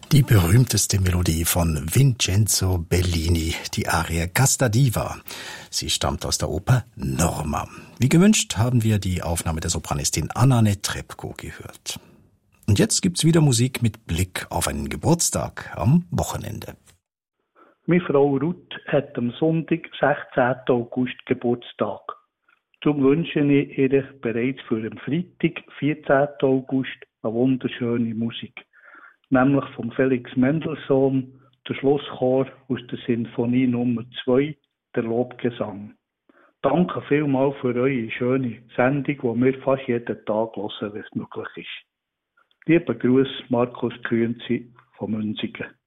Die berühmteste Melodie von Vincenzo Bellini, die Arie Casta Diva. Sie stammt aus der Oper Norma. Wie gewünscht haben wir die Aufnahme der Sopranistin Anna Netrebko gehört. Und jetzt gibt's wieder Musik mit Blick auf einen Geburtstag am Wochenende. Meine Frau Ruth hat am Sonntag, 16. August, Geburtstag. Darum wünsche ich ihr bereits für den Freitag, 14. August, eine wunderschöne Musik. Nämlich von Felix Mendelssohn, der Schlusschor aus der Sinfonie Nummer 2, der Lobgesang. Danke vielmals für eure schöne Sendung, die wir fast jeden Tag hören, wenn es möglich ist. Lieber Gruß, Markus Künzi von Münzigen.